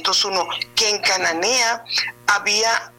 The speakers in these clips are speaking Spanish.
1901, que en Cananea había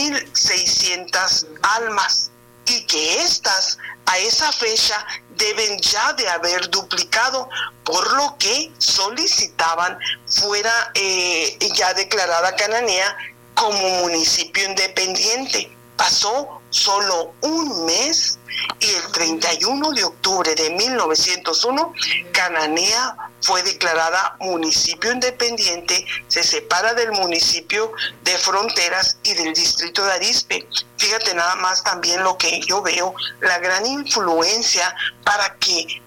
1,600 almas y que éstas a esa fecha deben ya de haber duplicado, por lo que solicitaban fuera ya declarada Cananea como municipio independiente. Pasó solo un mes y el 31 de octubre de 1901, Cananea fue declarada municipio independiente, se separa del municipio de Fronteras y del distrito de Arizpe. Fíjate nada más también lo que yo veo, la gran influencia para que,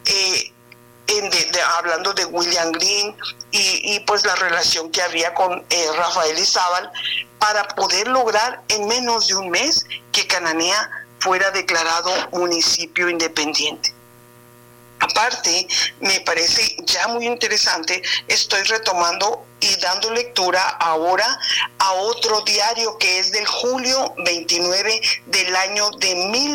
hablando de William Green y pues la relación que había con Rafael Izabal, para poder lograr en menos de un mes que Cananea fuera declarado municipio independiente. Aparte, me parece ya muy interesante, estoy retomando y dando lectura ahora a otro diario que es del julio 29 del año de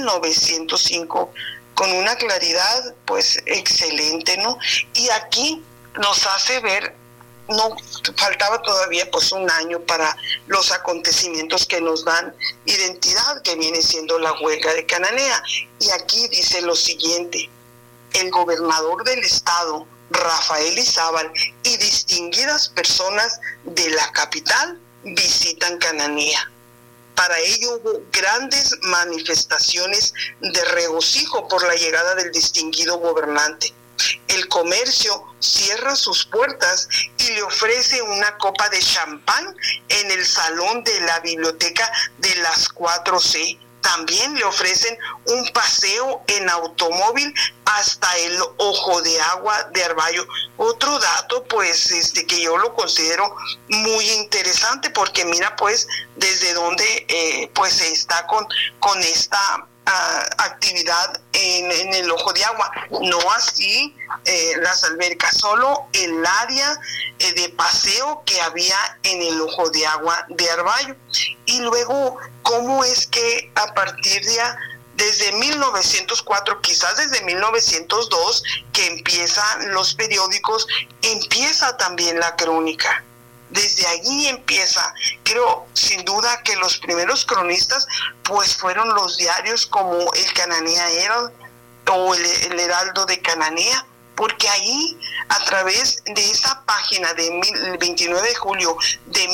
1905, con una claridad pues excelente, ¿no? Y aquí nos hace ver, no faltaba todavía pues un año para los acontecimientos que nos dan identidad, que viene siendo la huelga de Cananea. Y aquí dice lo siguiente: el gobernador del estado, Rafael Izabal, y distinguidas personas de la capital visitan Cananea. Para ello hubo grandes manifestaciones de regocijo por la llegada del distinguido gobernante. El comercio cierra sus puertas y le ofrece una copa de champán en el salón de la biblioteca de las 4C. También le ofrecen un paseo en automóvil hasta el Ojo de Agua de Arballo. Otro dato, pues, que yo lo considero muy interesante, porque mira, pues, desde donde, pues, se está con esta actividad en el Ojo de Agua. No así las albercas, solo el área de paseo que había en el Ojo de Agua de Arballo. Y luego, ¿cómo es que a partir de desde 1904, quizás desde 1902, que empiezan los periódicos, empieza también la crónica? Desde allí empieza. Creo sin duda que los primeros cronistas pues fueron los diarios como el Cananea Herald o el Heraldo de Cananea, porque ahí, a través de esa página del 29 de julio de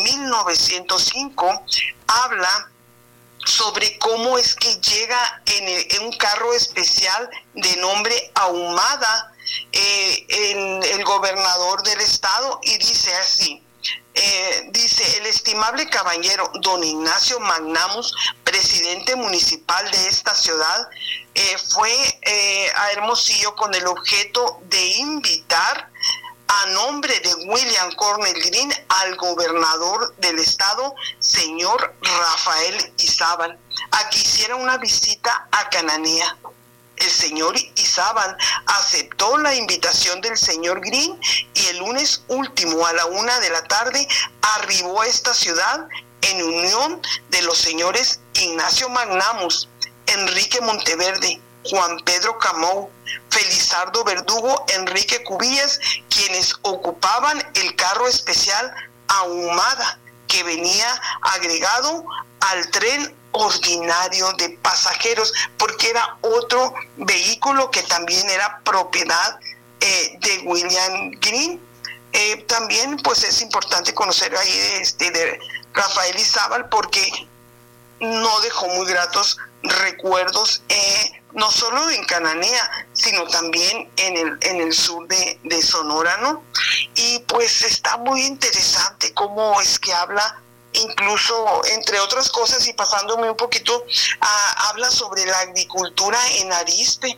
1905, habla sobre cómo es que llega en un carro especial de nombre Ahumada el gobernador del estado, y dice así: dice, el estimable caballero don Ignacio Magnamus, presidente municipal de esta ciudad, fue a Hermosillo con el objeto de invitar a nombre de William Cornell Green al gobernador del estado, señor Rafael Izabal, a que hiciera una visita a Cananea. El señor Izabal aceptó la invitación del señor Green y el lunes último a la 1 de la tarde arribó a esta ciudad en unión de los señores Ignacio Magnamus, Enrique Monteverde, Juan Pedro Camou, Felizardo Verdugo, Enrique Cubillas, quienes ocupaban el carro especial Ahumada, que venía agregado al tren ordinario de pasajeros, porque era otro vehículo que también era propiedad de William Green. También pues es importante conocer ahí de Rafael Izabal, porque no dejó muy gratos recuerdos, no solo en Cananea, sino también en el sur de Sonora, ¿no? Y pues está muy interesante cómo es que habla, incluso, entre otras cosas, y pasándome un poquito, habla sobre la agricultura en Arizpe,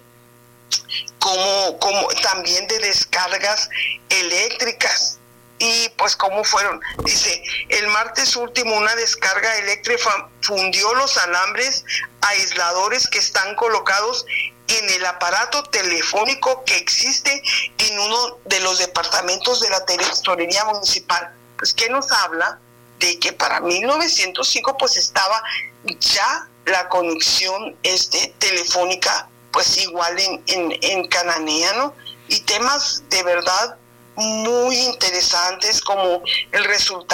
como también de descargas eléctricas. Y pues cómo fueron, dice, el martes último una descarga eléctrica fundió los alambres aisladores que están colocados en el aparato telefónico que existe en uno de los departamentos de la tesorería municipal. Pues que nos habla de que para 1905 pues estaba ya la conexión telefónica pues igual en Cananea, ¿no? Y temas de verdad muy interesantes como el resultado